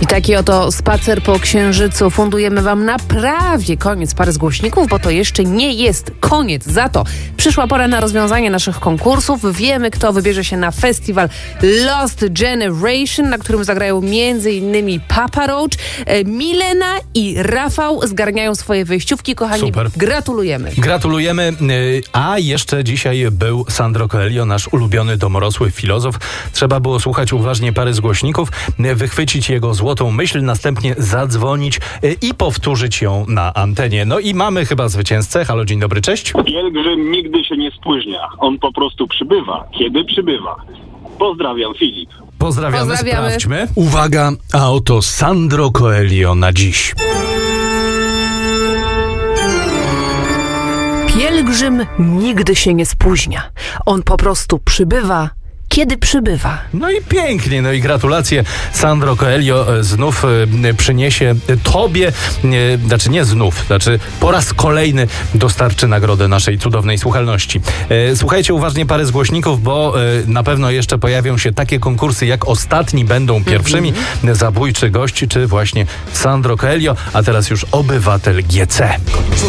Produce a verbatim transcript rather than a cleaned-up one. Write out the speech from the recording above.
taki oto spacer po Księżycu fundujemy wam na prawie koniec pary zgłośników, bo to jeszcze nie jest koniec. Za to przyszła pora na rozwiązanie naszych konkursów. Wiemy, kto wybierze się na festiwal Lost Generation, na którym zagrają m.in. Papa Roach. Milena i Rafał zgarniają swoje wejściówki. Kochani, Super. Gratulujemy. Gratulujemy. A jeszcze dzisiaj był Sandro Coelho, nasz ulubiony domorosły filozof. Trzeba było słuchać uważnie pary zgłośników, wychwycić jego złotą myśl, następnie zadzwonić i powtórzyć ją na antenie. No i mamy chyba zwycięzcę. Halo, dzień dobry, cześć. Pielgrzym nigdy się nie spóźnia. On po prostu przybywa, kiedy przybywa. Pozdrawiam, Filip. Pozdrawiamy, Pozdrawiamy. Sprawdźmy. Uwaga, a oto Sandro Coelho na dziś. Pielgrzym nigdy się nie spóźnia. On po prostu przybywa, kiedy przybywa. No i pięknie, no i gratulacje. Sandro Coelho e, znów e, przyniesie tobie, e, znaczy nie znów, znaczy po raz kolejny dostarczy nagrodę naszej cudownej słuchalności. E, słuchajcie uważnie pary zgłośników, bo e, na pewno jeszcze pojawią się takie konkursy jak ostatni będą pierwszymi. Mm-hmm. Zabójczy gość, czy właśnie Sandro Coelho, a teraz już obywatel G C.